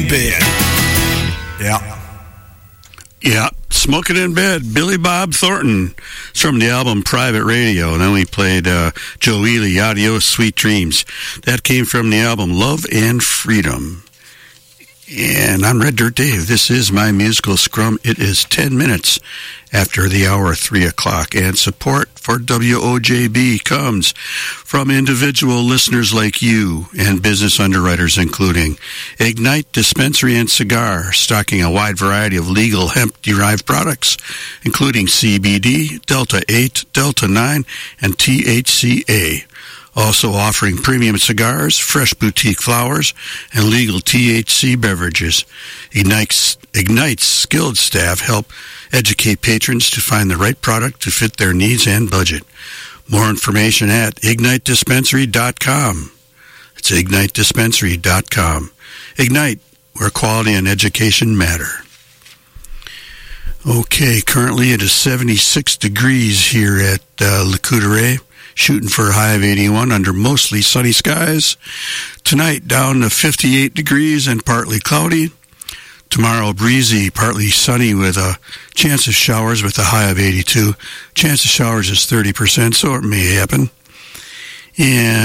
bed. Yeah, Smoking in Bed, Billy Bob Thornton. It's from the album Private Radio. And then we played Joe Ely, Adios, Sweet Dreams. That came from the album Love and Freedom. And I'm Red Dirt Dave. This is my musical scrum. It is 10 minutes after the hour, 3 o'clock. And support for WOJB comes from individual listeners like you and business underwriters, including Ignite Dispensary and Cigar, stocking a wide variety of legal hemp-derived products, including CBD, Delta-8, Delta-9, and THCA. Also offering premium cigars, fresh boutique flowers, and legal THC beverages. Ignite's skilled staff help educate patrons to find the right product to fit their needs and budget. More information at IgniteDispensary.com. It's IgniteDispensary.com. Ignite, where quality and education matter. Okay, currently it is 76 degrees here at Le Coudray. Shooting for a high of 81 under mostly sunny skies. Tonight down to 58 degrees and partly cloudy. Tomorrow breezy, partly sunny with a chance of showers with a high of 82. Chance of showers is 30%, so it may happen. And